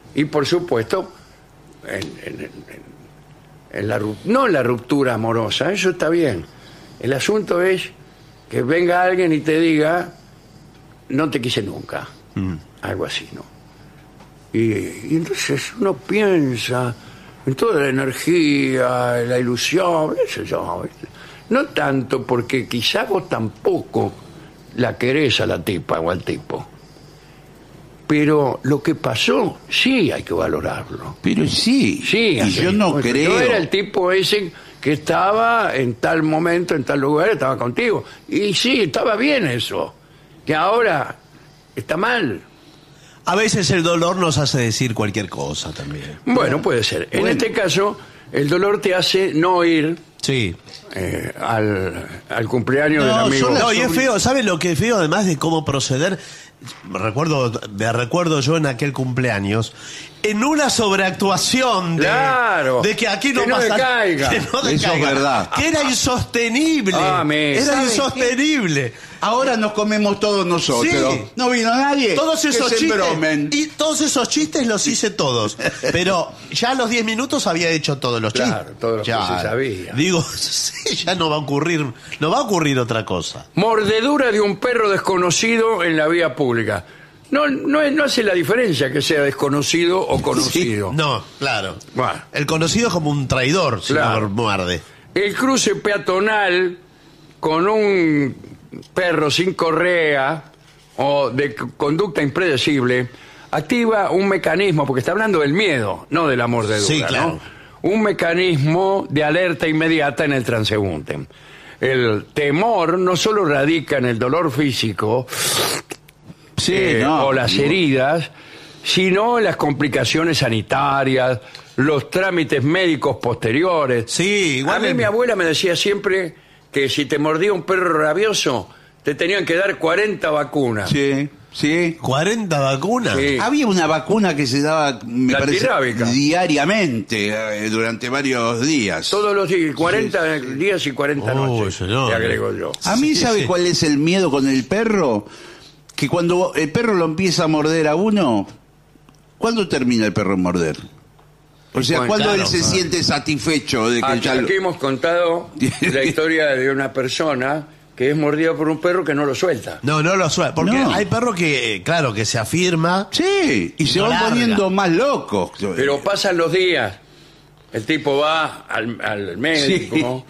Y por supuesto, no en la ruptura amorosa, eso está bien. El asunto es que venga alguien y te diga, no te quise nunca. Algo así, ¿no? Y entonces uno piensa en toda la energía, la ilusión, eso yo. No tanto porque quizá vos tampoco la querés a la tipa o al tipo. Pero lo que pasó, sí hay que valorarlo. Pero sí, Sí, y yo no creo. Yo era el tipo ese que estaba en tal momento, en tal lugar, estaba contigo. Y sí, estaba bien eso. Que ahora está mal. A veces el dolor nos hace decir cualquier cosa también. Bueno, puede ser. En este caso, el dolor te hace no ir Sí. al cumpleaños del amigo. No, y es feo, ¿sabes lo que es feo? Además de cómo proceder, me recuerdo yo en aquel cumpleaños, en una sobreactuación Claro, de que aquí no que no pasa decaiga. que no Eso es decaiga, verdad. que era insostenible. Era ¿Sabe insostenible. Ahora nos comemos todos nosotros. Sí. No vino nadie. Todos esos que se chistes bromen. y todos esos chistes los hice todos, pero ya a los 10 minutos había hecho todos los Claro, chistes. todo lo que Ya, se sabía. Digo, sí, ya no va a ocurrir otra cosa. Mordedura de un perro desconocido en la vía pública. No hace la diferencia que sea desconocido o conocido. No, claro. Bueno. El conocido es como un traidor, si Claro. no muerde. El cruce peatonal con un perro sin correa o de conducta impredecible activa un mecanismo, porque está hablando del miedo, no de la mordedura, Sí, claro. ¿no? Un mecanismo de alerta inmediata en el transeúnte. El temor no solo radica en el dolor físico o las heridas, sino en las complicaciones sanitarias, los trámites médicos posteriores. Sí, igual A mí mi abuela me decía siempre que si te mordía un perro rabioso, te tenían que dar 40 vacunas. Sí, sí. 40 vacunas. Sí. Había una vacuna que se daba, me La parece, antirrábica. diariamente, durante varios días. Todos los días, 40 días y 40 noches, señor. te agrego yo. A mí, Sí, ¿sabe sí. cuál es el miedo con el perro? Que cuando el perro lo empieza a morder a uno, ¿cuándo termina el perro en morder? O sea, Bueno, ¿cuándo claro, él se claro. siente satisfecho de que ya lo... Aquí hemos contado la historia de una persona que es mordida por un perro que no lo suelta. No lo suelta. Porque No. hay perros que, claro, que se afirma. Sí, y se Lo van larga. poniendo más locos. Pero pasan los días, el tipo va al médico,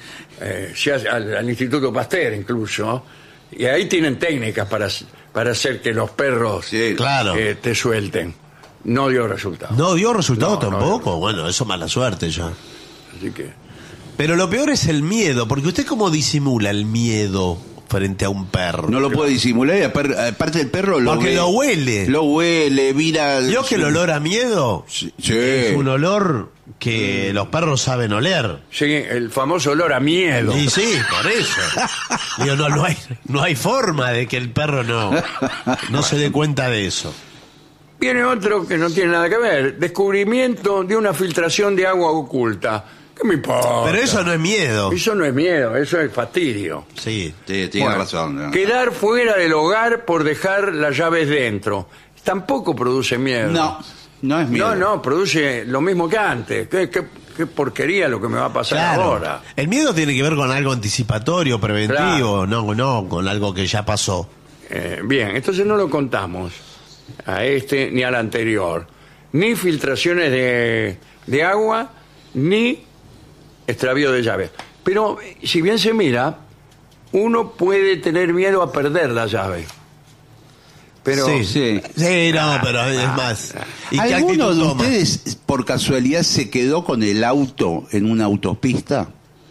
al Instituto Pasteur incluso, y ahí tienen técnicas para hacer que los perros Sí, claro. te suelten. No dio resultado. No dio resultado No, no tampoco. dio. Bueno, eso mala suerte ya. Así que... Pero lo peor es el miedo, porque usted cómo disimula el miedo frente a un perro. No lo puede disimular y aparte el perro lo Porque ve. lo huele. Lo huele, mira... ¿Vio que el olor a miedo Sí. es un olor que los perros saben oler? Sí, el famoso olor a miedo. Y sí, por eso. Digo, no hay forma de que el perro no se dé cuenta de eso. Viene otro que no tiene nada que ver. Descubrimiento de una filtración de agua oculta. ¿Qué me importa? Pero eso no es miedo. Eso no es miedo, eso es fastidio. Sí. Sí, tiene Bueno, razón. ¿no? Quedar fuera del hogar por dejar las llaves dentro. Tampoco produce miedo. No es miedo. No, produce lo mismo que antes. Qué porquería lo que me va a pasar Claro. ahora. El miedo tiene que ver con algo anticipatorio, preventivo, no con algo que ya pasó. Bien, entonces no lo contamos a este ni al anterior. Ni filtraciones de agua, ni extravío de llaves. Pero si bien se mira, uno puede tener miedo a perder la llave. Pero Sí. Pero es más. ¿Y qué ¿Alguno actitud de toma? ustedes, por casualidad, se quedó con el auto en una autopista?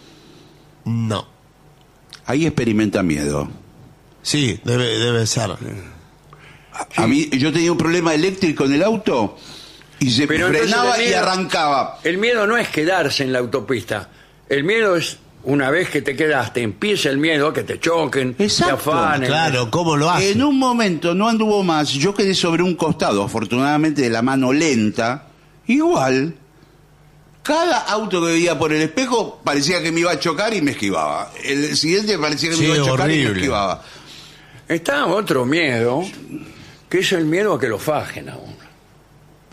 No. Ahí experimenta miedo. Sí, debe ser. A mí, yo tenía un problema eléctrico en el auto y se Pero entonces frenaba el y miedo- arrancaba. el miedo no es quedarse en la autopista. El miedo es, una vez que te quedaste, empieza el miedo a que te choquen, Exacto, te afanen. Claro, ¿cómo lo hace? En un momento no anduvo más, yo quedé sobre un costado, afortunadamente de la mano lenta. Igual, cada auto que veía por el espejo parecía que me iba a chocar y me esquivaba. El siguiente parecía que Sí, me iba a chocar y me horrible. esquivaba. Está otro miedo, que es el miedo a que lo fajen a uno.